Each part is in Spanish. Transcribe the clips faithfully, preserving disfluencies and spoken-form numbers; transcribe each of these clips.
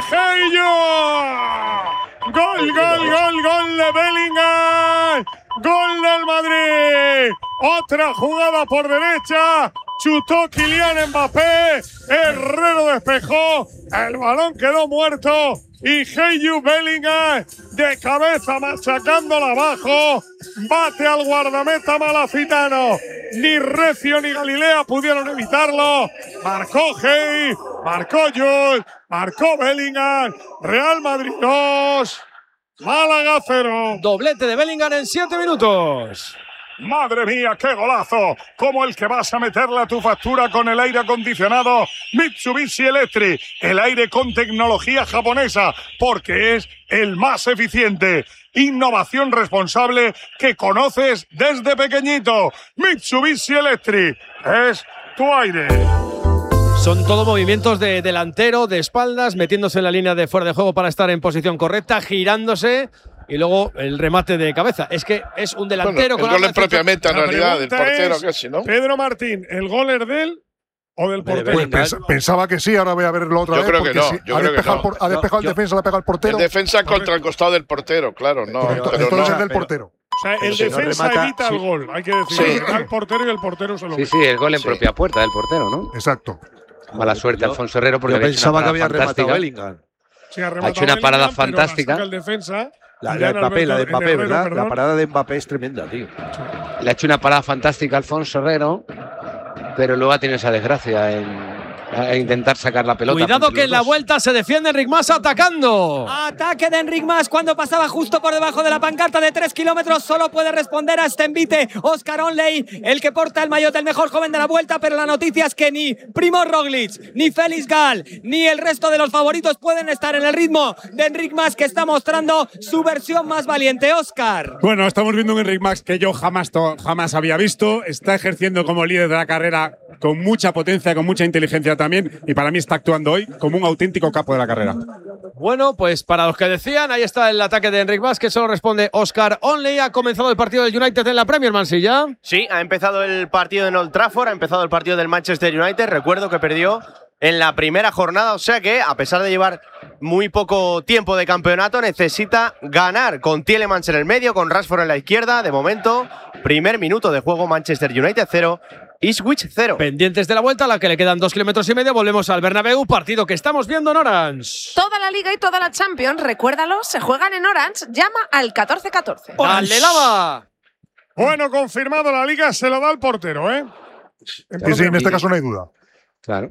Heyu. Gol, gol, gol, gol de Bellingham. Gol del Madrid. Otra jugada por derecha. Chutó Kylian Mbappé. Herrero despejó. El balón quedó muerto. Y Heyu Bellingham de cabeza machacándola abajo. Bate al guardameta malacitano. Ni Recio ni Galilea pudieron evitarlo. Marcó Heyu. Marcó Jules. Marcó Bellingham. Real Madrid dos. Málaga cero. Doblete de Bellingham en siete minutos. ¡Madre mía, qué golazo! Como el que vas a meterle a tu factura con el aire acondicionado Mitsubishi Electric. El aire con tecnología japonesa, porque es el más eficiente. Innovación responsable que conoces desde pequeñito. Mitsubishi Electric es tu aire. Son todo movimientos de delantero, de espaldas, metiéndose en la línea de fuera de juego para estar en posición correcta, girándose y luego el remate de cabeza. Es que es un delantero bueno, con el gol es propiamente en realidad del portero, casi, ¿no? Pedro Martín, ¿el gol es de él o del portero? Pues pens pensaba que sí, ahora voy a verlo otra yo vez. Creo que no, si yo ha creo despejado, que no. por, ha despejado no, el defensa, le ha pegado al portero. El defensa contra el costado del portero, claro. No, Correcto, pero entonces no, es del pero, portero. O sea, el si defensa no remata, evita sí. el gol, hay que decir. Sí. Al portero y el portero se lo Sí, sí, el gol en Sí. propia puerta del portero, ¿no? Exacto. Mala suerte, yo, Alfonso Herrero, porque yo había hecho pensaba una que había parada rematado fantástica. Bellingham. Sí, ha, Ha hecho una parada fantástica. La, el defensa, La, la de Mbappé, la de Mbappé, Herrero, ¿verdad? perdón. La parada de Mbappé es tremenda, tío. Le ha hecho una parada fantástica a Alfonso Herrero, pero luego ha tenido esa desgracia en, en intentar sacar la pelota. Cuidado entre que en los la dos. vuelta se defiende Enric Mas atacando. Ataque de Enric Mas cuando pasaba justo por debajo de la pancarta de tres kilómetros. Solo puede responder a este envite Oscar Onley, el que porta el maillot del mejor joven de la vuelta. Pero la noticia es que ni Primo Roglic, ni Félix Gal, ni el resto de los favoritos pueden estar en el ritmo de Enric Mas, que está mostrando su versión más valiente. Oscar. Bueno, estamos viendo un Enric Mas que yo jamás, jamás había visto. Está ejerciendo como líder de la carrera con mucha potencia, con mucha inteligencia también. Y para mí está actuando hoy como un auténtico capo de la carrera. Bueno, pues para los que decían, ahí está el ataque de Enric Mas, que solo responde Oscar Onley. Ha comenzado el partido del United en la Premier, Mansilla. Sí, ha empezado el partido en Old Trafford, ha empezado el partido del Manchester United. Recuerdo que perdió en la primera jornada, o sea que, a pesar de llevar muy poco tiempo de campeonato, necesita ganar con Tielemans en el medio, con Rashford en la izquierda. De momento, primer minuto de juego, Manchester United cero, Ipswich cero. Pendientes de la vuelta, a la que le quedan dos kilómetros y medio, volvemos al Bernabéu, partido que estamos viendo en Orange. Toda la Liga y toda la Champions, recuérdalo, se juegan en Orange. Llama al catorce catorce. ¡Dale, Lava! Bueno, confirmado, la Liga se lo da al portero, ¿eh? Sí, sí, en este caso no hay duda. Claro.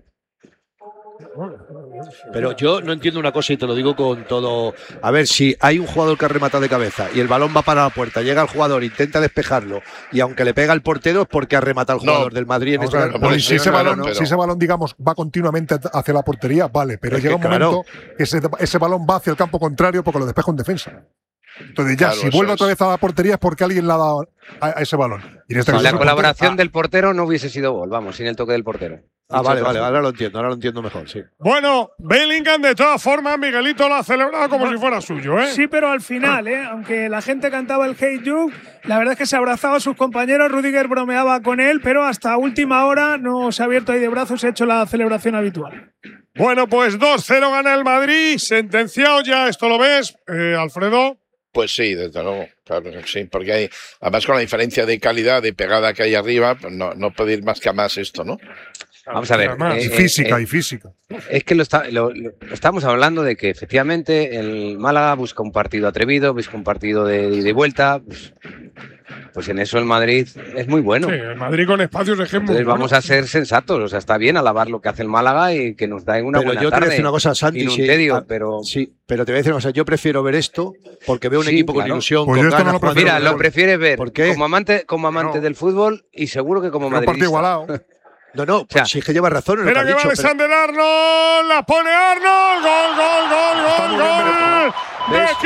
Pero yo no entiendo una cosa y te lo digo con todo. A ver, si hay un jugador que ha rematado de cabeza y el balón va para la puerta, llega el jugador, intenta despejarlo y aunque le pega el portero es porque ha rematado el jugador No. del Madrid en Vamos este a ver, caso. si, sí, ese claro, balón, pero- si ese balón, digamos, va continuamente hacia la portería, vale, pero Es llega que, un claro. momento que ese, ese balón va hacia el campo contrario porque lo despeja un defensa. Entonces ya, Claro, si eso vuelve es. otra vez a la portería es porque alguien le ha dado a, a ese balón. Y en este caso La es el colaboración portero. del portero no hubiese sido gol, vamos, sin el toque del portero. Ah, vale, vale, ahora lo entiendo, ahora lo entiendo mejor, sí. Bueno, Bellingham, de todas formas, Miguelito lo ha celebrado como si fuera suyo, ¿eh? Sí, pero al final, ¿eh? Aunque la gente cantaba el Hey You, la verdad es que se abrazaba a sus compañeros, Rudiger bromeaba con él, pero hasta última hora no se ha abierto ahí de brazos y ha hecho la celebración habitual. Bueno, pues dos cero gana el Madrid, sentenciado ya, esto lo ves, eh, Alfredo. Pues sí, desde luego, claro, sí, porque hay, además con la diferencia de calidad, de pegada que hay arriba, pues no, no puede ir más que a más esto, ¿no? Vamos a ver. Además, eh, Y física, eh, y física. Es que lo, está, lo, lo- estamos hablando de que efectivamente el Málaga busca un partido atrevido, busca un partido de, de vuelta. Pues, pues en eso el Madrid es muy bueno. Sí, el Madrid con espacios de ejemplo. Entonces vamos a ser sensatos. O sea, está bien alabar lo que hace el Málaga y que nos da una Pero buena yo te voy a tarde. decir una cosa, Santi. Y no sí, tedio, ah, pero sí, pero te voy a decir una cosa. Yo prefiero ver esto porque veo un Sí, equipo con claro. ilusión, Pues con yo esto no ganas. lo jugando mira, al lo fútbol. prefieres ver ¿Por qué? como amante, como amante No. del fútbol y seguro que como Un partido madridista. igualado. No, no, sea, si es que lleva razón en lo que Espera ha que va dicho. pero- Alexander Arnold, la pone Arnold, gol, gol, gol, Está gol, muy bien gol de ¿Ves?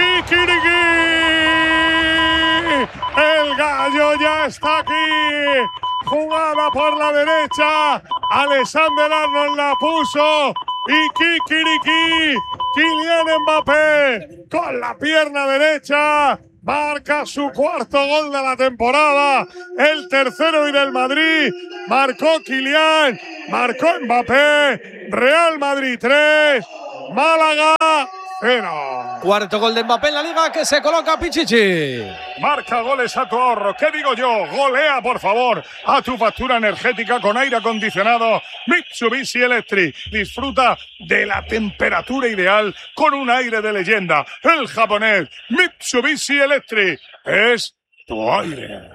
Kikiriki. El gallo ya está aquí. Jugada por la derecha, Alexander Arnold la puso y Kikiriki, Kylian Mbappé con la pierna derecha. Marca su cuarto gol de la temporada, el tercero y del Madrid. Marcó Kylian, marcó Mbappé. Real Madrid tres, Málaga cero. Cuarto gol de Mbappé en la Liga que se coloca Pichichi. Marca goles a tu ahorro. ¿Qué digo yo? Golea, por favor, a tu factura energética con aire acondicionado Mitsubishi Electric. Disfruta de la temperatura ideal con un aire de leyenda. El japonés Mitsubishi Electric es tu aire.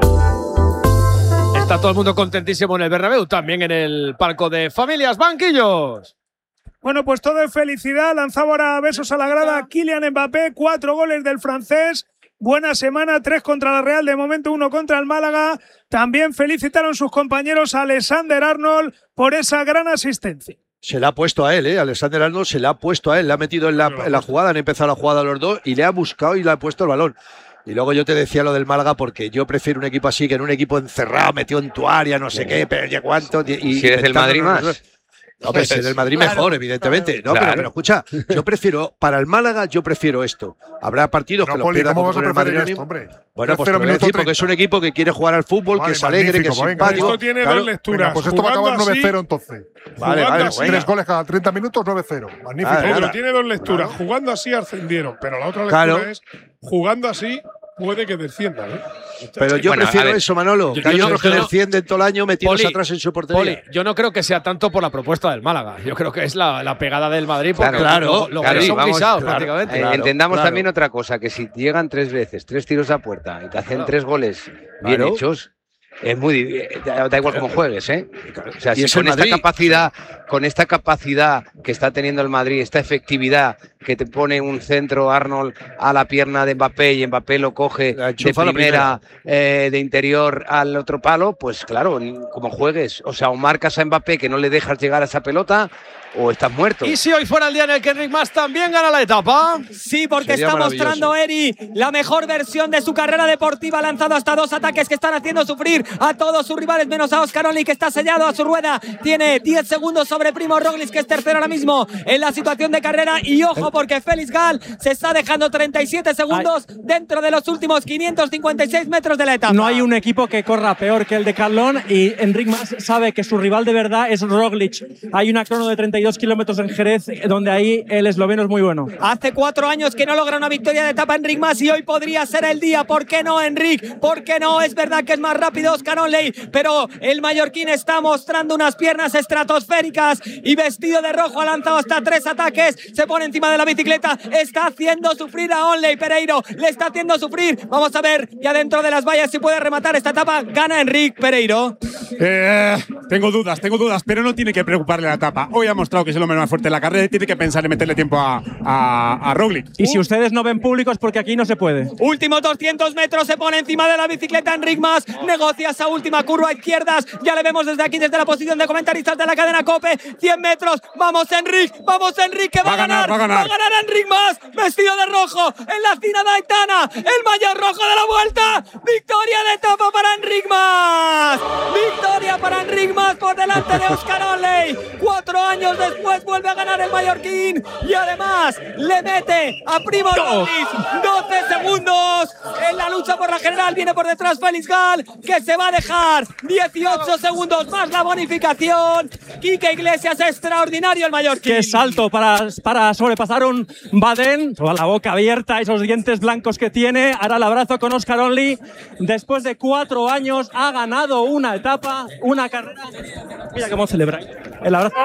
Está todo el mundo contentísimo en el Bernabéu, también en el palco de familias, banquillos. Bueno, pues todo es felicidad. Lanzaba ahora besos a la grada Kylian Mbappé, cuatro goles del francés. Buena semana, tres contra la Real, de momento uno contra el Málaga. También felicitaron sus compañeros a Alexander Arnold por esa gran asistencia. Se la ha puesto a él, ¿eh? Alexander Arnold se la ha puesto a él, le ha metido en la, en la jugada, han empezado la jugada los dos y le ha buscado y le ha puesto el balón. Y luego yo te decía lo del Málaga porque yo prefiero un equipo así que en un equipo encerrado, metido en tu área, no sé qué, pero ya cuánto. Y, si eres del Madrid más. Hombre, si eres del Madrid mejor, claro, evidentemente. No, claro. pero, pero escucha, yo prefiero, para el Málaga, yo prefiero esto. Habrá partidos pero, que los pierdan como el Madrid. Esto, hombre? Bueno, pues te voy a decir, porque es un equipo que quiere jugar al fútbol, vale, que es alegre, que es simpático. Esto tiene claro. dos lecturas. Venga, pues esto va a acabar nueve cero entonces. Vale, vale. Así, tres goles cada treinta minutos, nueve cero. Magnífico. Vale, pero tiene dos lecturas. Claro. Jugando así ascendieron, pero la otra lectura claro. es jugando así puede que desciendan, ¿eh? Pero yo bueno, prefiero eso, Manolo. Yo, que hay otros que descienden todo el año metidos Poli, atrás en su portería. Poli, yo no creo que sea tanto por la propuesta del Málaga. Yo creo que es la, la pegada del Madrid. Porque claro, lo, lo claro, que son vamos, guisados claro, prácticamente. Eh, claro, entendamos claro. también otra cosa, que si llegan tres veces, tres tiros a puerta y te hacen claro. tres goles bien claro. hechos, es muy da igual cómo juegues, ¿eh? O sea, si con esta capacidad, con esta capacidad que está teniendo el Madrid, esta efectividad que te pone un centro Arnold a la pierna de Mbappé y Mbappé lo coge de primera, primera. Eh, de interior al otro palo, pues claro, como juegues, o sea, o marcas a Mbappé que no le dejas llegar a esa pelota, o estás muerto. ¿Y si hoy fuera el día en el que Enric Mas también gana la etapa? Sí, porque Sería está mostrando Eri la mejor versión de su carrera deportiva. Ha lanzado hasta dos ataques que están haciendo sufrir a todos sus rivales, menos a Oscar Only, que está sellado a su rueda. Tiene diez segundos sobre Primo Roglic, que es tercero ahora mismo en la situación de carrera. Y ojo, porque Félix Gal se está dejando treinta y siete segundos Ay. dentro de los últimos quinientos cincuenta y seis metros de la etapa. No hay un equipo que corra peor que el de Carlón, y Enric Mas sabe que su rival de verdad es Roglic. Hay una crono de treinta y dos kilómetros en Jerez, donde ahí el esloveno es muy bueno. Hace cuatro años que no logra una victoria de etapa Enric Mas y hoy podría ser el día. ¿Por qué no, Enric? ¿Por qué no? Es verdad que es más rápido Oscar Onley, pero el mallorquín está mostrando unas piernas estratosféricas y vestido de rojo ha lanzado hasta tres ataques. Se pone encima de la bicicleta, está haciendo sufrir a Onley. Pereiro le está haciendo sufrir. Vamos a ver ya dentro de las vallas si puede rematar esta etapa. Gana Enric Pereiro. Eh, tengo dudas, tengo dudas, pero no tiene que preocuparle la etapa. Hoy ha mostrado que es el hombre más fuerte de la carrera y tiene que pensar en meterle tiempo a, a, a Roglic. Y uh. si ustedes no ven públicos, porque aquí no se puede. Últimos doscientos metros, se pone encima de la bicicleta Enric Mas, negocia esa última curva a izquierdas. Ya le vemos desde aquí, desde la posición de comentaristas de la cadena COPE. cien metros, vamos Enric, vamos Enric, que va, va a ganar, va a ganar, va a ganar Enric Mas, vestido de rojo en la Cina de Aitana, el mayor rojo de la vuelta. Victoria de etapa para Enric Mas, victoria para Enric Mas por delante de Oscar Onley. Cuatro años después vuelve a ganar el mallorquín y además le mete a Primo Roglic doce segundos en la lucha por la general. Viene por detrás Félix Gal, que se va a dejar dieciocho segundos más la bonificación. Quique Iglesias, extraordinario el mallorquín. Qué salto para, para sobrepasar un Baden, toda la boca abierta, esos dientes blancos que tiene. Hará el abrazo con Oscar Onley. Después de cuatro años ha ganado una etapa, una carrera. Mira cómo celebra el abrazo.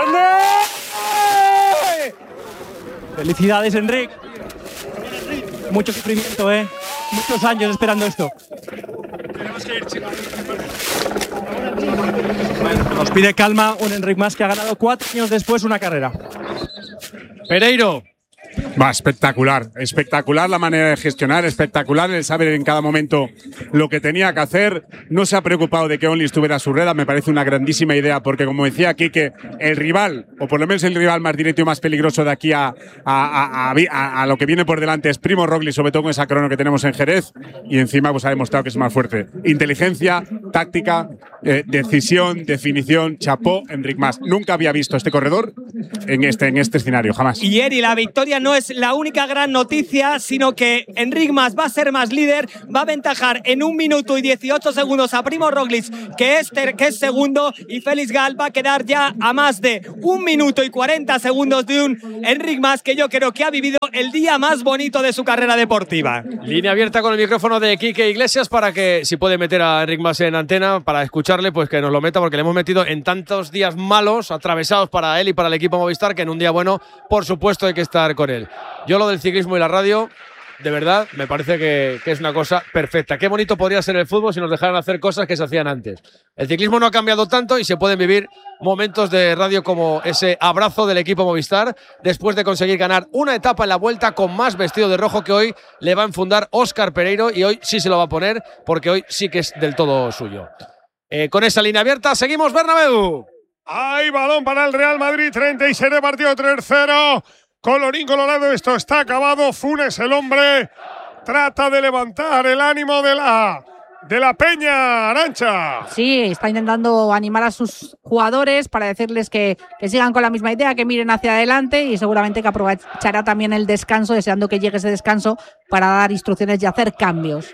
Felicidades, Enric. Mucho sufrimiento, ¿eh? Muchos años esperando esto. Bueno, nos pide calma un Enric Mas que ha ganado cuatro años después una carrera. Pereiro. Va, espectacular, espectacular la manera de gestionar, espectacular el saber en cada momento lo que tenía que hacer. No se ha preocupado de que Only estuviera a su rueda, me parece una grandísima idea, porque como decía Quique, el rival, o por lo menos el rival más directo y más peligroso de aquí a, a, a, a, a lo que viene por delante es Primo Roglic, sobre todo con esa crono que tenemos en Jerez, y encima pues ha demostrado que es más fuerte. Inteligencia, táctica, eh, decisión, definición, chapó, Enric Mas. Nunca había visto este corredor en este, en este escenario, jamás. Y Eri, la victoria no no es la única gran noticia, sino que Enric Mas va a ser más líder, va a aventajar en un minuto y dieciocho segundos a Primo Roglic, que es, ter, que es segundo, y Félix Gal va a quedar ya a más de un minuto y cuarenta segundos de un Enric Mas que yo creo que ha vivido el día más bonito de su carrera deportiva. Línea abierta con el micrófono de Quique Iglesias para que, si puede meter a Enric Mas en antena para escucharle, pues que nos lo meta, porque le hemos metido en tantos días malos, atravesados para él y para el equipo Movistar, que en un día bueno, por supuesto, hay que estar con él. Yo lo del ciclismo y la radio, de verdad, me parece que, que es una cosa perfecta. Qué bonito podría ser el fútbol si nos dejaran hacer cosas que se hacían antes. El ciclismo no ha cambiado tanto y se pueden vivir momentos de radio como ese abrazo del equipo Movistar después de conseguir ganar una etapa en la Vuelta con más vestido de rojo, que hoy le va a enfundar Óscar Pereiro, y hoy sí se lo va a poner porque hoy sí que es del todo suyo. Eh, con esa línea abierta, seguimos, Bernabéu. Hay balón para el Real Madrid, treinta y seis de partido, tres cero. Colorín colorado, esto está acabado. Funes, el hombre, trata de levantar el ánimo de la, de la Peña, Arantxa. Sí, está intentando animar a sus jugadores para decirles que, que sigan con la misma idea, que miren hacia adelante, y seguramente que aprovechará también el descanso, deseando que llegue ese descanso para dar instrucciones y hacer cambios.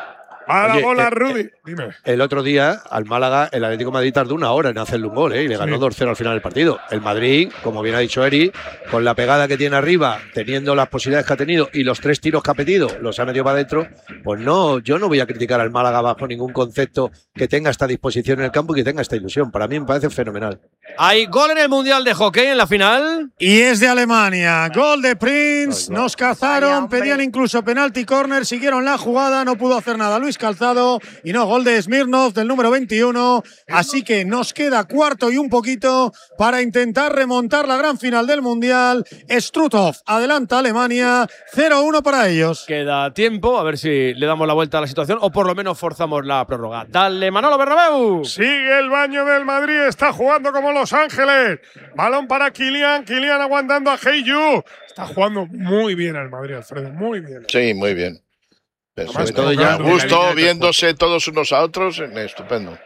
A la Oye, bola, eh, Rudy. Dime. El otro día, al Málaga, el Atlético de Madrid tardó una hora en hacerle un gol, ¿eh? Y le ganó Sí. dos cero al final del partido. El Madrid, como bien ha dicho Eri, con la pegada que tiene arriba, teniendo las posibilidades que ha tenido y los tres tiros que ha pedido, los ha metido para adentro, pues no, yo no voy a criticar al Málaga bajo ningún concepto que tenga esta disposición en el campo y que tenga esta ilusión. Para mí me parece fenomenal. Hay gol en el Mundial de Hockey en la final. Y es de Alemania. Gol de Prince. Nos cazaron, pedían incluso penalti corner, siguieron la jugada, no pudo hacer nada Luis Calzado. Y no, gol de Smirnov del número veintiuno. Así que nos queda cuarto y un poquito para intentar remontar la gran final del Mundial. Struthof adelanta a Alemania. cero uno para ellos. Queda tiempo, a ver si le damos la vuelta a la situación o por lo menos forzamos la prórroga. Dale, Manolo Bernabéu. Sigue el baño del Madrid, está jugando como Los Ángeles. Balón para Kylian, Kylian aguantando a Heiyu. Está jugando muy bien el Madrid, Alfredo, muy bien. Sí, muy bien. Además, Todo ya a gusto, la viéndose todos unos a otros, estupendo.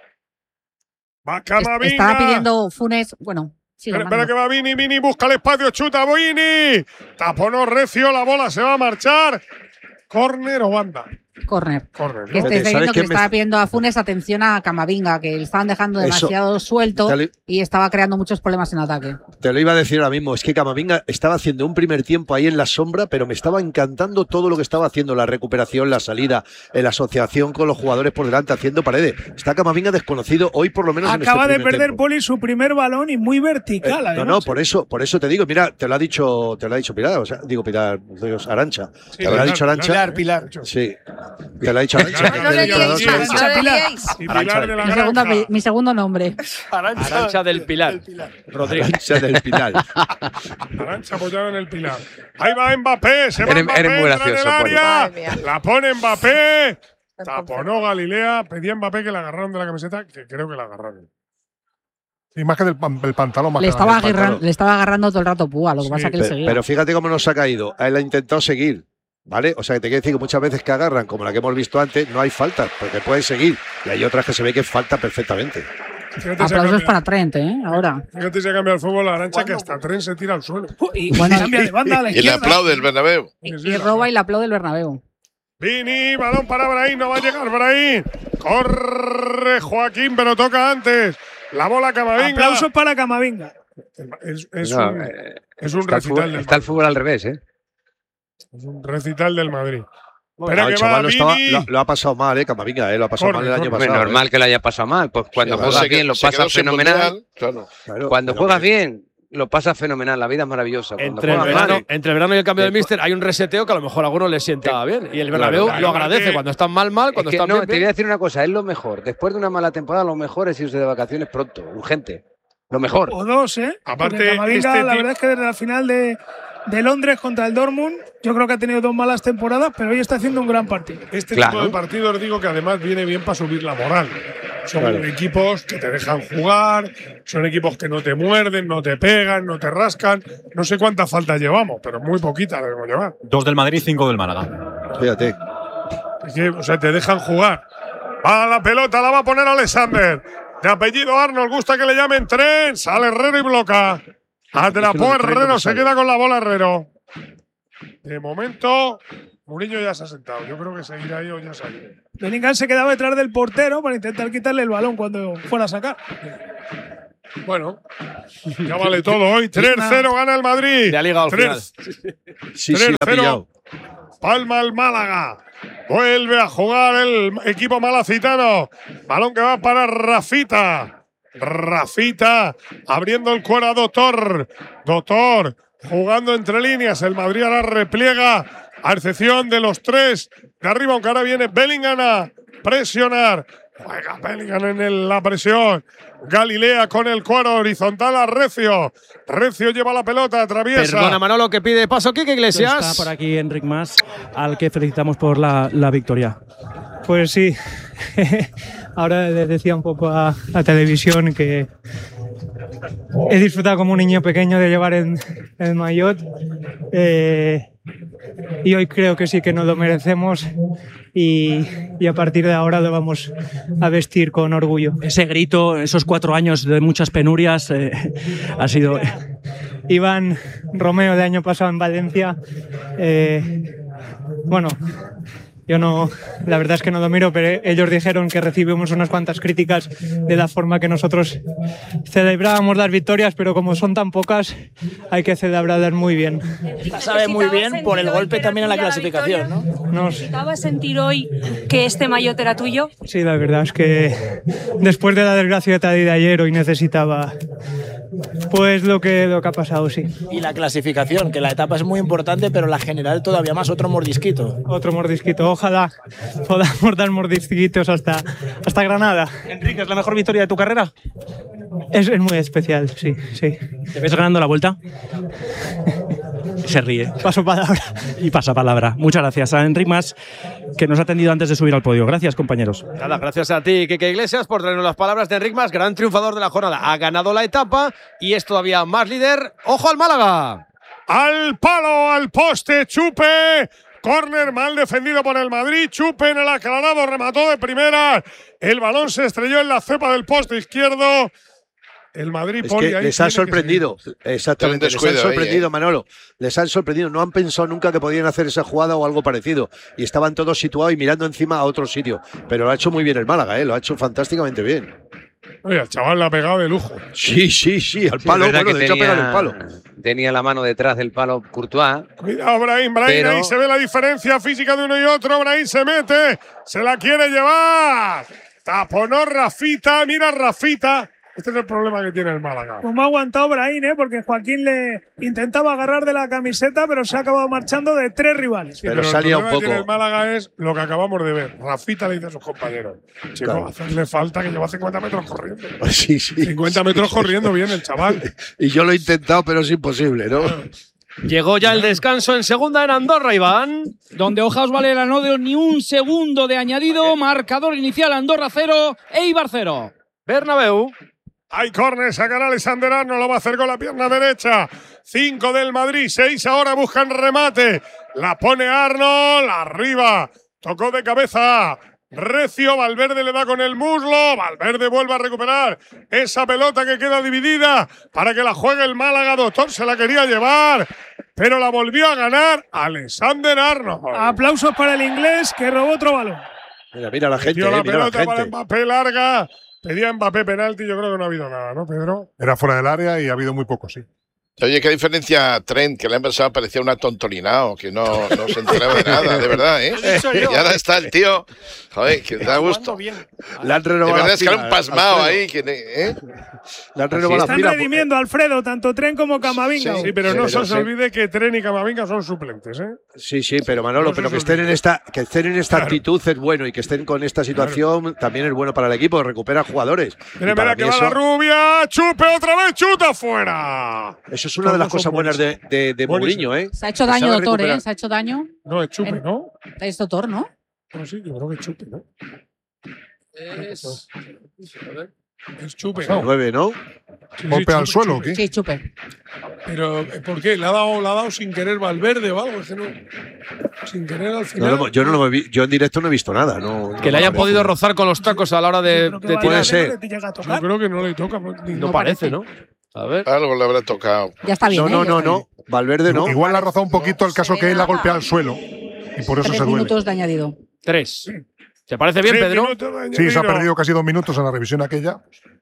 Va Camavinga. Estaba pidiendo Funes, bueno, sigue. Espera, espera que va Vini, Vini busca el espacio, chuta Vini. Taponó recio, la bola se va a marchar. Córner o banda. Córner. Córner, Que ¿no? esté diciendo que le me- estaba pidiendo a Funes atención a Camavinga, que le estaban dejando Eso. demasiado suelto Dale. y estaba creando muchos problemas en ataque. Te lo iba a decir ahora mismo, es que Camavinga estaba haciendo un primer tiempo ahí en la sombra, pero me estaba encantando todo lo que estaba haciendo, la recuperación, la salida, la asociación con los jugadores por delante, haciendo paredes. Está Camavinga desconocido hoy por lo menos en Acaba este de primer perder tiempo. Poli su primer balón y muy vertical. Eh, no, además. no, por eso, por eso te digo, mira, te lo ha dicho, te lo ha dicho Pilar, o sea, digo Pilar, digo, Arancha. Sí, te lo ha Pilar, dicho Arancha. Pilar, Pilar. Sí. Te lo ha dicho Arancha. No le liéis, no le liéis. Y Pilar de la Mi segundo, Granja. mi segundo nombre. Arancha del Pilar. Rodríguez. Arancha del Pilar. Arantxa apoyado en el Pilar. Ahí va Mbappé, se va Eres- Mbappé, eres muy entra gracioso, en el Poli. área, Madre mía. la pone Mbappé, taponó Galilea, pedía Mbappé que la agarraron de la camiseta, que creo que la agarraron. Imagen del pan- el pantalón más Le que estaba, nada, el agarran- pantalón. le estaba agarrando todo el rato Púa, lo que Sí, pasa es que él Pe- seguía. Pero fíjate cómo nos ha caído. Él ha intentado seguir, ¿vale? O sea, que te quiero decir que muchas veces que agarran, como la que hemos visto antes, no hay falta, porque pueden seguir. Y hay otras que se ve que falta perfectamente. Fíjate si ha Aplausos cambiado- para Trent, ¿eh? Ahora. Fíjate si ha cambiado el fútbol la Arantxa, que hasta Tren se tira al suelo. Y Bueno, cambia de banda a la Y le izquierda. aplaude el Bernabéu. Y, y roba y le aplaude el Bernabéu. Vini, balón para Brahim, no va a llegar Brahim. Corre Joaquín, pero toca antes. La bola Camavinga. Aplausos para Camavinga. Es, es No, un, eh, es un está, el recital fútbol, del está el fútbol al revés, ¿eh? Es un recital del Madrid. Espera No, el que va chaval lo, estaba- Vini. lo- lo ha pasado mal, ¿eh? Camavinga, ¿eh? Lo ha pasado Corre, mal el año corre. pasado. Hombre, normal ¿eh? que lo haya pasado mal. Pues cuando Sí, juegas verdad. bien lo Se quedó pasas sin fenomenal. mundial, claro. Claro, Cuando pero juegas que- bien lo pasas fenomenal. La vida es maravillosa. Cuando Entre el, juegas verano, mal, entre el verano y el cambio del míster hay un reseteo que a lo mejor a algunos les sienta bien. Y el Bernabéu claro, lo claro. agradece. Cuando están mal, mal. es Cuando que están no, bien, te voy bien. a decir una cosa, es lo mejor. Después de una mala temporada, lo mejor es irse de vacaciones pronto, urgente. Lo mejor. O dos, ¿eh? Aparte, Porque Camavinga, este la tío- verdad es que desde la final de, de Londres contra el Dortmund, yo creo que ha tenido dos malas temporadas, pero hoy está haciendo un gran partido. Este Claro. tipo de partidos digo que además viene bien para subir la moral. Son Claro. equipos que te dejan jugar, son equipos que no te muerden, no te pegan, no te rascan. No sé cuántas faltas llevamos, pero muy poquitas debemos llevar. Dos del Madrid, cinco del Málaga. Fíjate. Es que, o sea, te dejan jugar. Va la pelota, la va a poner Alexander. De apellido Arnold, gusta que le llamen Tren. Sale Herrero y bloca. Atrapó Es que lo de Tren no Herrero, me se sale. queda con la bola Herrero. De momento, Mourinho ya se ha sentado. Yo creo que seguirá ahí o ya se ha ido. Bellingham se quedaba detrás del portero para intentar quitarle el balón cuando fuera a sacar. Bueno, ya vale todo hoy. tres cero gana el Madrid. Le ha ligado al final. Sí, sí, lo ha pillado. Palma el Málaga. Vuelve a jugar el equipo malacitano. Balón que va para Rafita. Rafita abriendo el cuero a Doctor. Doctor jugando entre líneas. El Madrid ahora repliega, a excepción de los tres de arriba, aunque ahora viene Bellingham a presionar. Juega Bellingham en el, la presión. Galilea con el cuero horizontal a Recio. Recio lleva la pelota, atraviesa. Perdona, Manolo, que pide paso. Quique Iglesias. Está por aquí Enric Mas, al que felicitamos por la, la victoria. Pues sí, ahora le decía un poco a la televisión que he disfrutado como un niño pequeño de llevar el, el maillot eh, y hoy creo que sí que nos lo merecemos y, y a partir de ahora lo vamos a vestir con orgullo. Ese grito, esos cuatro años de muchas penurias, eh, ha sido… Iván Romeo de año pasado en Valencia, eh, bueno… Yo no, la verdad es que no lo miro, pero ellos dijeron que recibimos unas cuantas críticas de la forma que nosotros celebrábamos las victorias, pero como son tan pocas, hay que celebrarlas muy bien. La sabe muy bien por el golpe también a la clasificación, ¿no? Nos… ¿Necesitabas sentir hoy que este maillot era tuyo? Sí, la verdad es que después de la desgracia de Tadí de ayer, hoy necesitaba pues lo que, lo que ha pasado, sí. Y la clasificación, que la etapa es muy importante, pero la general todavía más, otro mordisquito. Otro mordisquito. Ojalá podamos dar mordisquitos hasta, hasta Granada. Enrique, ¿es la mejor victoria de tu carrera? Es, es muy especial, sí, sí. ¿Te ves ganando la vuelta? Se ríe. Paso palabra. Y pasa palabra. Muchas gracias a Enric Mas, que nos ha atendido antes de subir al podio. Gracias, compañeros. Nada, gracias a ti, Quique Iglesias, por traernos las palabras de Enric Mas, gran triunfador de la jornada. Ha ganado la etapa y es todavía más líder. ¡Ojo al Málaga! Al palo, al poste, Chupe. Córner mal defendido por el Madrid. Chupe en el aclarado, remató de primera. El balón se estrelló en la cepa del poste izquierdo. El Madrid, es que les ha sorprendido, exactamente, les han sorprendido, ahí, ¿eh? Manolo, les han sorprendido, no han pensado nunca que podían hacer esa jugada o algo parecido, y estaban todos situados y mirando encima a otro sitio, pero lo ha hecho muy bien el Málaga, ¿eh? Lo ha hecho fantásticamente bien. Oye, el chaval le ha pegado de lujo. Sí, sí, sí, al palo, sí, bueno, de hecho tenía, ha pegado el palo. Tenía la mano detrás del palo Courtois. Cuidado, Brahim, Brahim, pero… ahí se ve la diferencia física de uno y otro. Brahim se mete, se la quiere llevar. Taponó Rafita, mira Rafita. Este es el problema que tiene el Málaga. Como ha aguantado Brahim, ¿eh? Porque Joaquín le intentaba agarrar de la camiseta, pero se ha acabado marchando de tres rivales. Sí, pero, pero salía un poco. El problema que tiene el Málaga es lo que acabamos de ver. Rafita le dice a sus compañeros: chico, claro, hacerle falta que lleva cincuenta metros corriendo. Sí, sí. cincuenta metros corriendo bien el chaval. Y yo lo he intentado, pero es imposible, ¿no? Llegó ya el descanso en segunda en Andorra, Iván. Donde Ojaos Valera no dio ni un segundo de añadido. Marcador inicial: Andorra cero, Eibar cero. Bernabéu. Hay córner, sacará Alexander Arnold, lo va a hacer con la pierna derecha. Cinco del Madrid, seis ahora buscan remate. La pone Arnold, arriba. Tocó de cabeza. Recio, Valverde le da con el muslo. Valverde vuelve a recuperar esa pelota que queda dividida para que la juegue el Málaga. Doctor se la quería llevar, pero la volvió a ganar Alexander Arnold. Aplausos para el inglés que robó otro balón. Mira, mira la gente, Metió la eh, mira pelota la gente. para Mbappé larga. Pedía Mbappé penalti, yo creo que no ha habido nada, ¿no, Pedro? Era fuera del área y ha habido muy poco, sí. Oye, qué diferencia a Trent, que le han pasado parecía un atontolinado, que no, no se enteraba de nada, de verdad, ¿eh? Y ahora está el tío, joder, que da gusto. Le han renovado. De verdad es que era un pasmado ahí. Que, ¿eh? Le han renovado Están la redimiendo a Alfredo, tanto Tren como Camavinga. Sí, sí, pero no pero se os sí. olvide que Tren y Camavinga son suplentes, ¿eh? Sí, sí, pero Manolo, No pero se que os estén en olvide. esta, que estén en esta Claro. actitud es bueno y que estén con esta situación también es bueno para el equipo, recupera jugadores. Mira, Y para mira que mí va eso, la rubia, chupe otra vez, chuta fuera. eso es una de las Todos cosas son buenas de, de, de Buenísimo. Mourinho, ¿eh? Se ha hecho Que daño, sabe doctor, recuperar. ¿eh? Se ha hecho daño. No, es chupe, En- ¿no? Es doctor, ¿no? No, sí, yo creo que es chupe, ¿no? Es… Es chupe. No. Nueve, ¿no? Sí, sí, ¿Golpe al chupe, suelo o chupe. qué? Sí, chupe. Pero, ¿por qué? ¿Le ha dado, le ha dado sin querer Valverde o algo? Es que no, sin querer al No final. lo hemos- yo, no lo he vi- yo en directo no he visto nada. No, Que no le hayan parece. podido rozar con los tacos a la hora de, Yo creo que de Valverde tirar. ser. no le llega a tocar. Yo creo que no le toca. ni- No parece, ¿no? A ver. Algo le habrá tocado. Ya está bien. No, ¿eh? no, no, no. Valverde no. Igual le ha rozado un poquito el caso que él ha golpeado al suelo. Y por eso Tres se duele. minutos de añadido. Tres. ¿Te parece bien, Tres Pedro? minutos de Sí, se ha añadido. perdido casi dos minutos en la revisión aquella.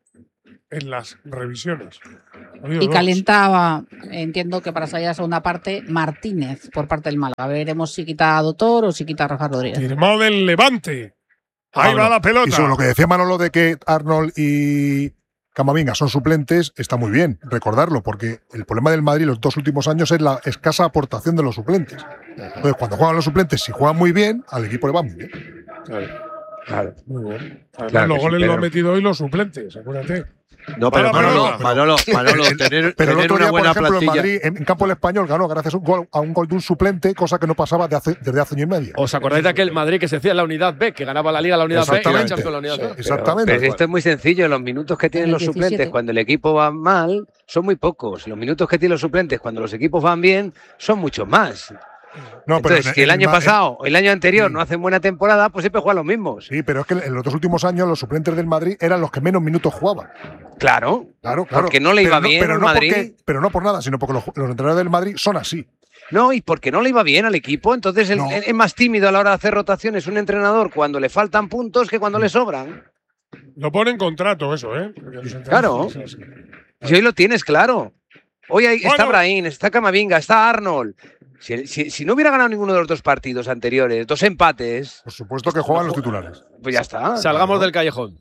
En las revisiones. Ha habido Y dos. calentaba, entiendo que para salir a la segunda parte, Martínez por parte del Málaga. Veremos si quita a Doctor o si quita a Rafa Rodríguez. Firmado del Levante. Ahí Pablo. va la pelota. Y sobre lo que decía Manolo de que Arnold y Camavinga son suplentes, está muy bien recordarlo, porque el problema del Madrid los dos últimos años es la escasa aportación de los suplentes. Entonces, cuando juegan los suplentes, si juegan muy bien, al equipo le va muy bien. Claro. Claro. Muy bien. Además, Claro los que sí, goles lo Pedro. han metido hoy los suplentes, acuérdate. No, pero Para, Manolo, pero- Manolo, Manolo, tener, Pero el tener otro una día, por buena ejemplo, en plantilla. Madrid, en, en campo del Español, ganó gracias a un gol, a un gol de un suplente, cosa que no pasaba de hace- desde hace año y medio. ¿Os acordáis de aquel Madrid que se hacía en la unidad B, que ganaba la Liga la unidad B y la Exactamente. Champions la unidad B? Pero- Exactamente. pero esto es muy sencillo. Los minutos que tienen En el los suplentes diecisiete. cuando el equipo va mal son muy pocos. Los minutos que tienen los suplentes cuando los equipos van bien son muchos más. No, pero Entonces, en- si el en año Ma- pasado o el año anterior Sí. no hacen buena temporada, pues siempre juegan los mismos. Sí, pero es que en los dos últimos años los suplentes del Madrid eran los que menos minutos jugaban. Claro, Claro, claro. porque no le Pero iba bien pero al no Madrid. porque- pero no por nada, sino porque los, los entrenadores del Madrid son así. No, y porque no le iba bien al equipo. Entonces el- No. es más tímido a la hora de hacer rotaciones un entrenador cuando le faltan puntos que cuando le sobran. Lo pone en contrato eso, ¿eh? Porque los Claro. entrenadores son así. Si hoy lo tienes claro. Hoy hay- está Bueno. Brahim, está Camavinga, está Arnold. Si, si- si no hubiera ganado ninguno de los dos partidos anteriores, dos empates, Por supuesto que juegan los titulares. pues ya está. Salgamos del callejón.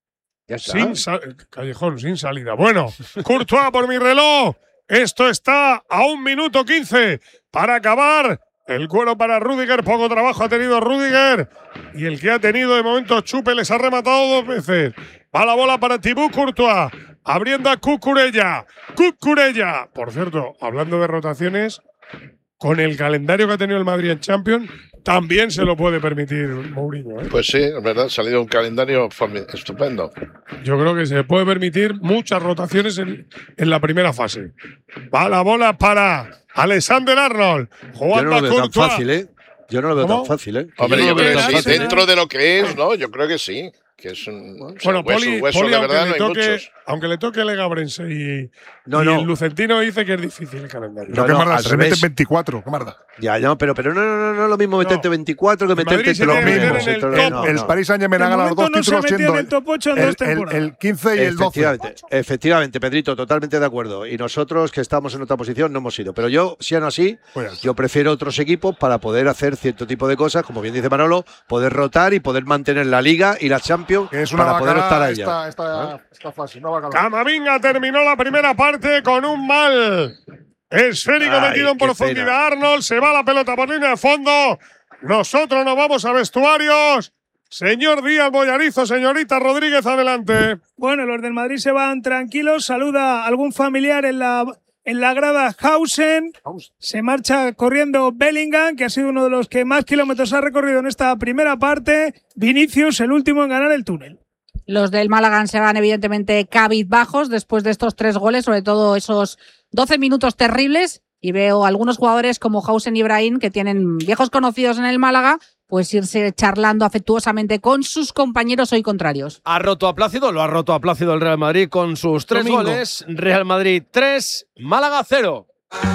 Ya está. Sin sal- Callejón, sin salida. Bueno, Courtois por mi reloj. Esto está a un minuto quince para acabar. El cuero para Rüdiger. Poco trabajo ha tenido Rüdiger. Y el que ha tenido de momento Chupe les ha rematado dos veces. Va la bola para Thibaut Courtois. Abriendo a Cucurella. Cucurella. Por cierto, hablando de rotaciones, con el calendario que ha tenido el Madrid en Champions, también se lo puede permitir Mourinho, ¿eh? Pues sí, es verdad, ha salido un calendario formi- estupendo. Yo creo que se puede permitir muchas rotaciones en, en la primera fase. Va la bola para Alexander Arnold. Yo Jugando no lo veo a tan Courtois. fácil, ¿eh? Yo no lo veo ¿Cómo? tan fácil, ¿eh? Hombre, no yo lo creo veo que tan sí, fácil, ¿eh? dentro de lo que es, ¿no? Yo creo que sí. Que es un. o sea, Bueno, hueso, Poli, hueso Poli, de aunque, verdad le no hay toque, muchos. aunque le toque el Gabrense y, No, y no. el Lucentino dice que es difícil el calendario. Lo No, que no, marda, al se revés. meten veinticuatro. ¿Qué marda? Ya, no, pero, pero no, no, no, no es lo mismo meterte No. veinticuatro que El meterte Madrid se entre los tiene que meter mismos. en el Entonces, top. no, el no. Paris Saint-Germain De ha ganado los dos momento no se títulos ha metido siendo en el top ocho en el, dos temporadas. el, el quince y el doce. Efectivamente, efectivamente, Pedrito, totalmente de acuerdo. Y nosotros que estamos en otra posición no hemos ido. Pero yo, si no así, Pues, yo prefiero otros equipos para poder hacer cierto tipo de cosas, como bien dice Manolo, poder rotar y poder mantener la Liga y la Champions que es una para poder estar bacala ahí. esta, esta, esta fase, una bacala. Camavinga terminó la primera parte con un mal esférico Ay, metido en qué profundidad. pena. Arnold se va la pelota por línea de fondo. Nosotros nos vamos a vestuarios. Señor Díaz Boyarizo, señorita Rodríguez, adelante. Bueno, los del Madrid se van tranquilos. Saluda a algún familiar en la, en la grada Hausen. Se marcha corriendo Bellingham, que ha sido uno de los que más kilómetros ha recorrido en esta primera parte. Vinicius, el último en ganar el túnel. Los del Málaga se van evidentemente cabizbajos después de estos tres goles, sobre todo esos doce minutos terribles. Y veo algunos jugadores como Hausen y Brahim, que tienen viejos conocidos en el Málaga, pues irse charlando afectuosamente con sus compañeros hoy contrarios. Ha roto a Plácido, lo ha roto a Plácido el Real Madrid con sus tres Domingo. goles. Real Madrid tres, Málaga cero.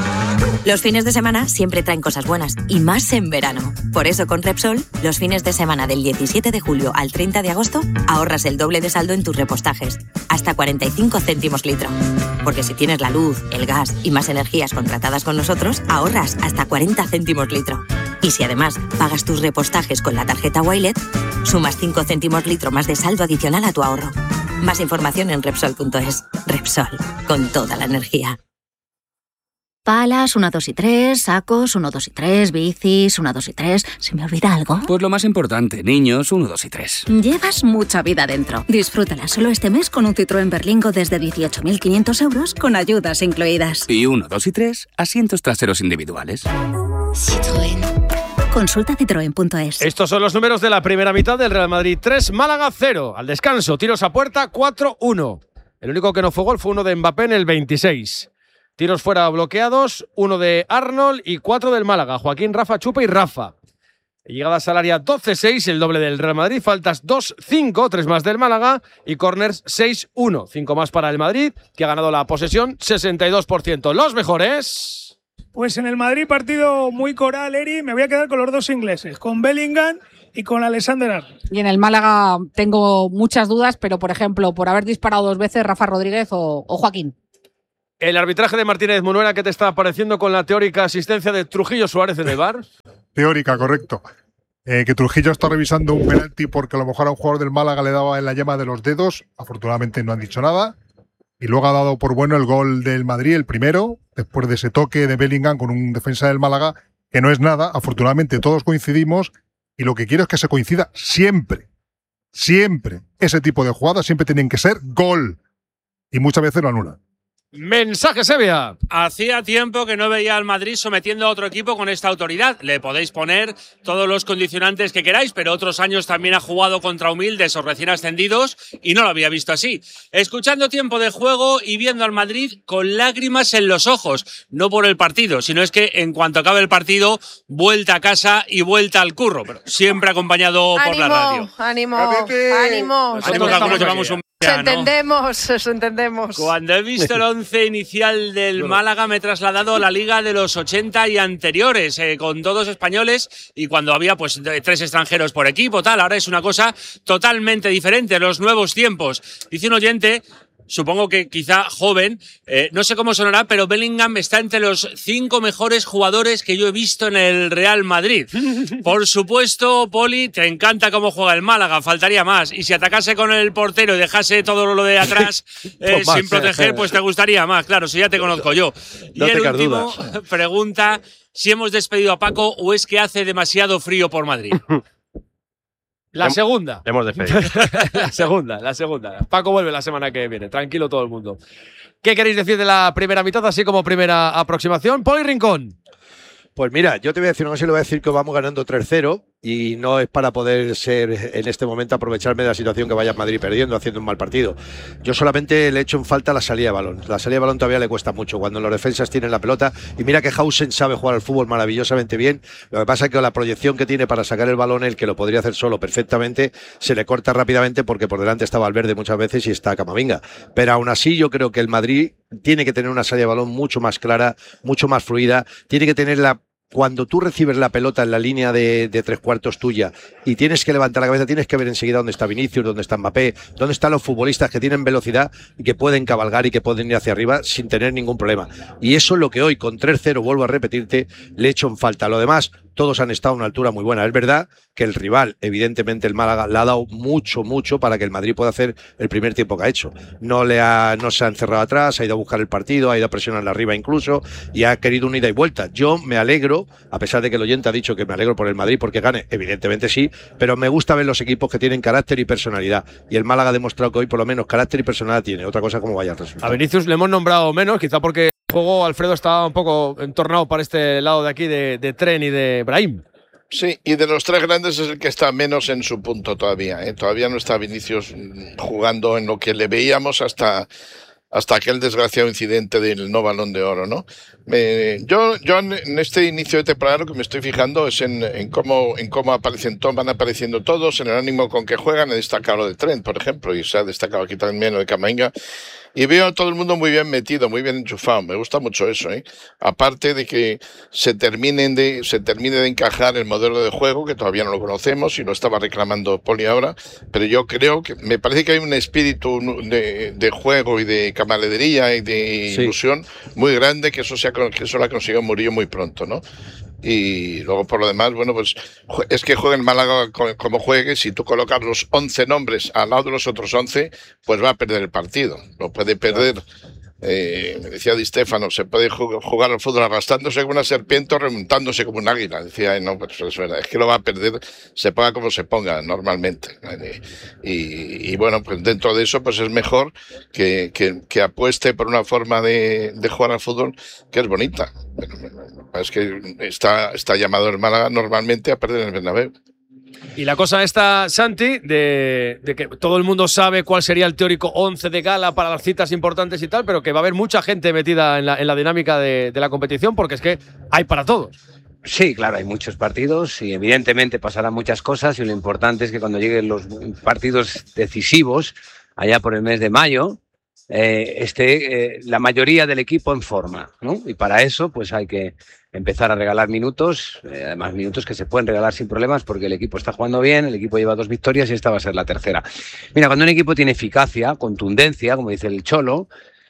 Los fines de semana siempre traen cosas buenas, y más en verano. Por eso con Repsol, los fines de semana del diecisiete de julio al treinta de agosto, ahorras el doble de saldo en tus repostajes, hasta cuarenta y cinco céntimos litro. Porque si tienes la luz, el gas y más energías contratadas con nosotros, ahorras hasta cuarenta céntimos litro. Y si además pagas tus repostajes con la tarjeta Wilet, sumas cinco céntimos litro más de saldo adicional a tu ahorro. Más información en Repsol punto es. Repsol, con toda la energía. Palas, uno, dos y tres, sacos, uno, dos y tres, bicis, uno, dos y tres. ¿Se me olvida algo? Pues lo más importante, niños, uno, dos y tres. Llevas mucha vida dentro. Disfrútala solo este mes con un Citroën Berlingo desde dieciocho mil quinientos euros con ayudas incluidas. Y uno, dos y tres, asientos traseros individuales. Citroën. Consulta citroen punto es. Estos son los números de la primera mitad del Real Madrid tres, Málaga cero. Al descanso, tiros a puerta cuatro uno. El único que no fue gol fue uno de Mbappé en el veintiséis. Tiros fuera bloqueados, uno de Arnold y cuatro del Málaga. Joaquín, Rafa, Chupa y Rafa. Llegada salaria doce seis, el doble del Real Madrid. Faltas dos cinco, tres más del Málaga. Y corners seis uno, cinco más para el Madrid, que ha ganado la posesión sesenta y dos por ciento. Los mejores. Pues en el Madrid, partido muy coral, Eri. Me voy a quedar con los dos ingleses, con Bellingham y con Alexander Arnold. Y en el Málaga tengo muchas dudas, pero por ejemplo, por haber disparado dos veces, Rafa Rodríguez o, o Joaquín. El arbitraje de Martínez Munuera, ¿qué te está pareciendo con la teórica asistencia de Trujillo Suárez en el V A R? Teórica, correcto. Eh, que Trujillo está revisando un penalti porque a lo mejor a un jugador del Málaga le daba en la yema de los dedos. Afortunadamente no han dicho nada. Y luego ha dado por bueno el gol del Madrid, el primero, después de ese toque de Bellingham con un defensa del Málaga, que no es nada. Afortunadamente todos coincidimos y lo que quiero es que se coincida siempre. Siempre. Ese tipo de jugadas siempre tienen que ser gol. Y muchas veces lo anulan. Mensaje, Sevilla. Hacía tiempo que no veía al Madrid sometiendo a otro equipo con esta autoridad. Le podéis poner todos los condicionantes que queráis, pero otros años también ha jugado contra humildes o recién ascendidos y no lo había visto así. Escuchando tiempo de juego y viendo al Madrid con lágrimas en los ojos, no por el partido, sino es que en cuanto acabe el partido, vuelta a casa y vuelta al curro, pero siempre acompañado por la radio. Ánimo, ánimo. Nosotros algunos llevamos un Os entendemos, os entendemos. Cuando he visto el once inicial del Málaga me he trasladado a la Liga de los ochenta y anteriores, eh, con todos españoles y cuando había pues tres extranjeros por equipo, tal. Ahora es una cosa totalmente diferente, los nuevos tiempos. Dice un oyente, supongo que quizá joven, eh, no sé cómo sonará, pero Bellingham está entre los cinco mejores jugadores que yo he visto en el Real Madrid. Por supuesto, Poli, te encanta cómo juega el Málaga, faltaría más. Y si atacase con el portero y dejase todo lo de atrás eh, sin proteger, pues te gustaría más. Claro, si ya te conozco yo. Y no el te último pregunta si hemos despedido a Paco o es que hace demasiado frío por Madrid. La Hem- segunda. Hemos despedido. La segunda, la segunda. Paco vuelve la semana que viene. Tranquilo todo el mundo. ¿Qué queréis decir de la primera mitad, así como primera aproximación? Poli Rincón. Pues mira, yo te voy a decir una cosa y le voy a decir que vamos ganando tres cero y no es para poder ser en este momento aprovecharme de la situación que vaya Madrid perdiendo, haciendo un mal partido. Yo solamente le echo en falta la salida de balón. La salida de balón todavía le cuesta mucho cuando los defensas tienen la pelota y mira que Hausen sabe jugar al fútbol maravillosamente bien. Lo que pasa es que la proyección que tiene para sacar el balón, el que lo podría hacer solo perfectamente, se le corta rápidamente porque por delante está Valverde muchas veces y está Camavinga. Pero aún así yo creo que el Madrid tiene que tener una salida de balón mucho más clara, mucho más fluida, tiene que tener la cuando tú recibes la pelota en la línea de, de tres cuartos tuya y tienes que levantar la cabeza, tienes que ver enseguida dónde está Vinicius, dónde está Mbappé, dónde están los futbolistas que tienen velocidad y que pueden cabalgar y que pueden ir hacia arriba sin tener ningún problema. Y eso es lo que hoy, con tres cero, vuelvo a repetirte, le echo en falta. Lo demás, todos han estado a una altura muy buena. Es verdad que el rival, evidentemente el Málaga, le ha dado mucho, mucho para que el Madrid pueda hacer el primer tiempo que ha hecho. No, le ha, no se ha encerrado atrás, ha ido a buscar el partido, ha ido a presionarle arriba incluso y ha querido una ida y vuelta. Yo me alegro, a pesar de que el oyente ha dicho que me alegro por el Madrid porque gane, evidentemente sí, pero me gusta ver los equipos que tienen carácter y personalidad. Y el Málaga ha demostrado que hoy por lo menos carácter y personalidad tiene. Otra cosa como vaya el resultado. A Vinicius le hemos nombrado menos, quizá porque el juego, Alfredo, está un poco entornado para este lado de aquí de, de Tren y de Brahim. Sí, y de los tres grandes es el que está menos en su punto todavía. ¿eh? Todavía no está Vinicius jugando en lo que le veíamos hasta, hasta aquel desgraciado incidente del no Balón de Oro, ¿no? Eh, yo, yo en este inicio de temporada lo que me estoy fijando es en, en cómo, en cómo aparecen todos, van apareciendo todos, en el ánimo con que juegan. He destacado lo de Trent, por ejemplo, y se ha destacado aquí también lo de Camavinga. Y veo a todo el mundo muy bien metido, muy bien enchufado. Me gusta mucho eso, ¿eh? Aparte de que se terminen de se termine de encajar el modelo de juego, que todavía no lo conocemos y lo estaba reclamando Poli ahora, pero yo creo que me parece que hay un espíritu de, de juego y de camaradería y de Sí. ilusión muy grande, que eso se ha, que eso lo ha conseguido Murillo muy pronto, ¿no? Y luego por lo demás, bueno, pues es que juegue el Málaga como juegue, si tú colocas los once nombres al lado de los otros once, pues va a perder el partido. Lo puede perder, eh, me decía Di Stéfano, se puede jugar al fútbol arrastrándose como una serpiente o remontándose como un águila. Decía, no, pues es verdad, es que lo va a perder, se ponga como se ponga normalmente. Y, y bueno, pues dentro de eso, pues es mejor que, que, que apueste por una forma de, de jugar al fútbol que es bonita. Es que está, está llamado el Málaga normalmente a perder en el Bernabéu. Y la cosa está, Santi, de, de que todo el mundo sabe cuál sería el teórico once de gala para las citas importantes y tal, pero que va a haber mucha gente metida en la, en la dinámica de, de la competición porque es que hay para todos. Sí, claro, hay muchos partidos y evidentemente pasarán muchas cosas y lo importante es que cuando lleguen los partidos decisivos, allá por el mes de mayo, eh, esté eh, la mayoría del equipo en forma, ¿no? Y para eso pues hay que empezar a regalar minutos, eh, además minutos que se pueden regalar sin problemas porque el equipo está jugando bien, el equipo lleva dos victorias y esta va a ser la tercera. Mira, cuando un equipo tiene eficacia, contundencia, como dice el Cholo,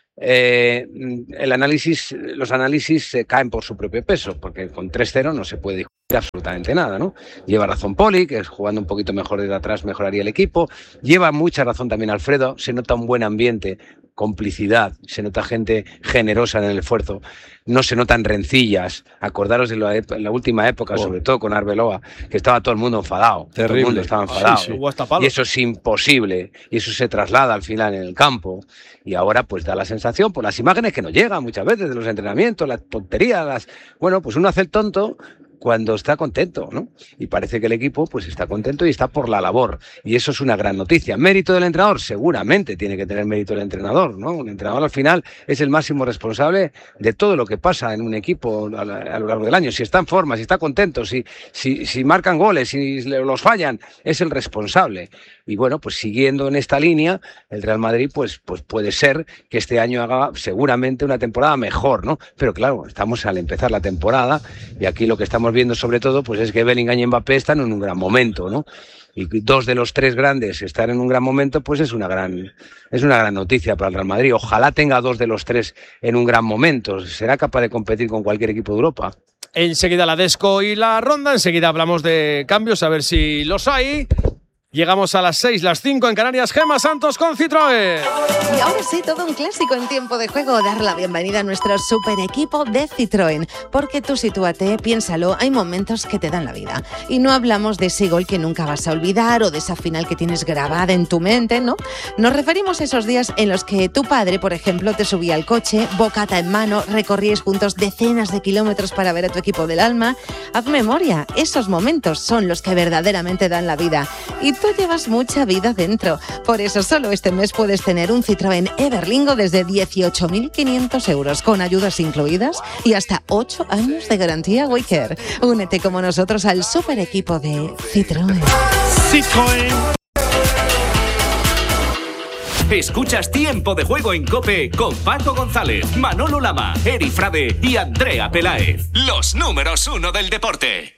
Eh, el análisis, los análisis eh, caen por su propio peso, porque con tres cero no se puede discutir absolutamente nada, ¿no? Lleva razón Poli, que es jugando un poquito mejor desde atrás mejoraría el equipo. Lleva mucha razón también Alfredo, se nota un buen ambiente, complicidad, se nota gente generosa en el esfuerzo, no se notan rencillas. Acordaros de la, la última época, oh. sobre todo con Arbeloa, que estaba todo el mundo enfadado. Terrible. Todo el mundo estaba enfadado. Sí, sí. Y eso es imposible. Y eso se traslada al final en el campo. Y ahora pues da la sensación, por las imágenes que nos llegan muchas veces de los entrenamientos, las tonterías, las... bueno, pues uno hace el tonto cuando está contento, ¿no? Y parece que el equipo pues está contento y está por la labor. Y eso es una gran noticia. ¿Mérito del entrenador? Seguramente tiene que tener mérito el entrenador, ¿no? Un entrenador al final es el máximo responsable de todo lo que pasa en un equipo a, la, a lo largo del año. Si está en forma, si está contento, si, si, si marcan goles, si los fallan, es el responsable. Y bueno, pues siguiendo en esta línea, el Real Madrid pues, pues puede ser que este año haga seguramente una temporada mejor, ¿no? Pero claro, estamos al empezar la temporada y aquí lo que estamos viendo sobre todo pues es que Bellingham y Mbappé están en un gran momento, ¿no? Y dos de los tres grandes estar en un gran momento, pues es una gran, es una gran noticia para el Real Madrid. Ojalá tenga dos de los tres en un gran momento. Será capaz de competir con cualquier equipo de Europa. Enseguida la Desco y la ronda, enseguida hablamos de cambios, a ver si los hay. Llegamos a las seis, las cinco en Canarias. Gemma Santos con Citroën. Y ahora sí, todo un clásico en tiempo de juego. Dar la bienvenida a nuestro super equipo de Citroën. Porque tú sitúate, piénsalo, hay momentos que te dan la vida. Y no hablamos de ese gol que nunca vas a olvidar o de esa final que tienes grabada en tu mente, ¿no? Nos referimos a esos días en los que tu padre, por ejemplo, te subía al coche, bocata en mano, recorríais juntos decenas de kilómetros para ver a tu equipo del alma. Haz memoria, esos momentos son los que verdaderamente dan la vida. Y tú llevas mucha vida dentro. Por eso solo este mes puedes tener un Citroën Everlingo desde dieciocho mil quinientos euros con ayudas incluidas y hasta ocho años de garantía Waycare. Únete como nosotros al super equipo de Citroën. Citroën. Escuchas Tiempo de Juego en COPE con Paco González, Manolo Lama, Eri Frade y Andrea Peláez. Los números uno del deporte.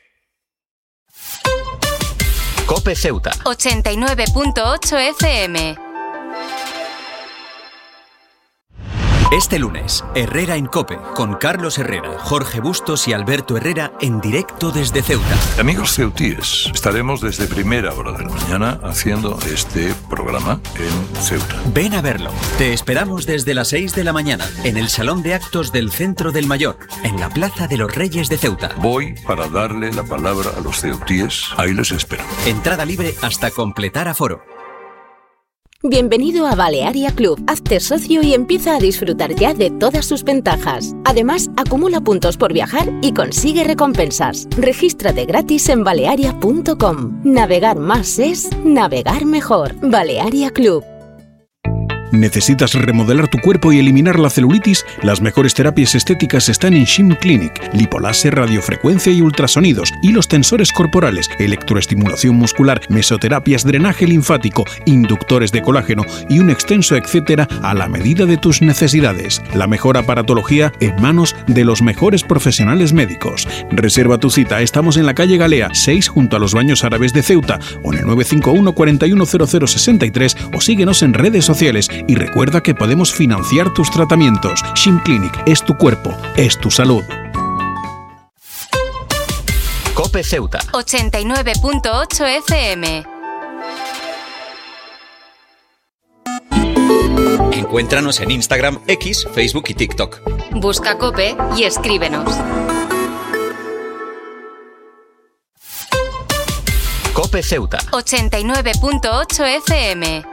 COPE Ceuta ochenta y nueve punto ocho F M. Este lunes, Herrera en COPE, con Carlos Herrera, Jorge Bustos y Alberto Herrera en directo desde Ceuta. Amigos ceutíes, estaremos desde primera hora de la mañana haciendo este programa en Ceuta. Ven a verlo. Te esperamos desde las seis de la mañana, en el Salón de Actos del Centro del Mayor, en la Plaza de los Reyes de Ceuta. Voy para darle la palabra a los ceutíes. Ahí les espero. Entrada libre hasta completar aforo. Bienvenido a Balearia Club. Hazte socio y empieza a disfrutar ya de todas sus ventajas. Además, acumula puntos por viajar y consigue recompensas. Regístrate gratis en balearia punto com. Navegar más es navegar mejor. Balearia Club. ¿Necesitas remodelar tu cuerpo y eliminar la celulitis? Las mejores terapias estéticas están en Shim Clinic. Lipoláser, radiofrecuencia y ultrasonidos, hilos tensores corporales, electroestimulación muscular, mesoterapias, drenaje linfático, inductores de colágeno y un extenso etcétera a la medida de tus necesidades. La mejor aparatología en manos de los mejores profesionales médicos. Reserva tu cita. Estamos en la calle Galea seis junto a los Baños Árabes de Ceuta o en el nueve cinco uno, cuarenta y uno cero cero sesenta y tres o síguenos en redes sociales. Y recuerda que podemos financiar tus tratamientos. Shim Clinic es tu cuerpo, es tu salud. COPE Ceuta ochenta y nueve punto ocho F M. Encuéntranos en Instagram, X, Facebook y TikTok. Busca COPE y escríbenos. COPE Ceuta ochenta y nueve punto ocho F M.